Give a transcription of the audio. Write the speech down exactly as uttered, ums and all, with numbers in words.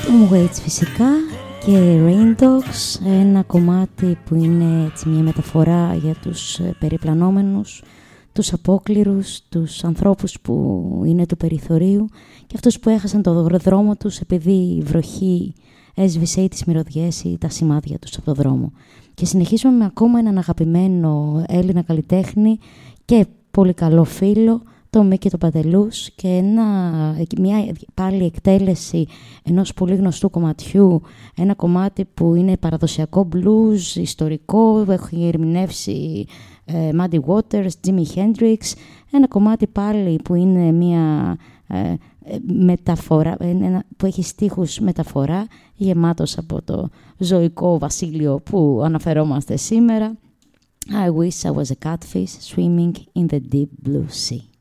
Tom Waits φυσικά και Rain Dogs, ένα κομμάτι που είναι έτσι μια μεταφορά για τους περιπλανόμενους, τους απόκληρους, τους ανθρώπους που είναι του περιθωρίου και αυτούς που έχασαν το δρόμο τους επειδή η βροχή έσβησε ή τις μυρωδιές ή τα σημάδια τους από το δρόμο. Και συνεχίζουμε με ακόμα έναν αγαπημένο Έλληνα καλλιτέχνη και πολύ καλό φίλο, το Μίκη το Παντελούς, και ένα, μια πάλι εκτέλεση ενός πολύ γνωστού κομματιού, ένα κομμάτι που είναι παραδοσιακό blues, ιστορικό, έχει ερμηνεύσει ε, Muddy Waters, Jimi Hendrix, ένα κομμάτι πάλι που είναι μια ε, μεταφορά, ένα, που έχει στίχους μεταφορά, γεμάτος από το ζωικό βασίλειο που αναφερόμαστε σήμερα. I wish I was a catfish swimming in the deep blue sea.